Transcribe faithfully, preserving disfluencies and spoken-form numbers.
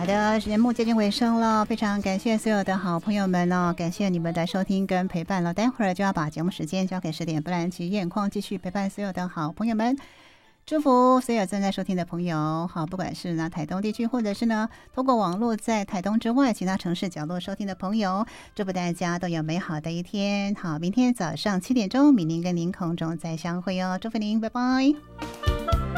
的，节目接近尾声了，非常感谢所有的好朋友们哦，感谢你们的收听跟陪伴了。待会儿就要把节目时间交给十点，不然其眼眶继续陪伴所有的好朋友们。祝福所有正在收听的朋友，好，不管是呢台东地区，或者是呢通过网络在台东之外其他城市角落收听的朋友，祝福大家都有美好的一天。好，明天早上七点钟，米宁跟您空中再相会哦，祝福您，拜拜。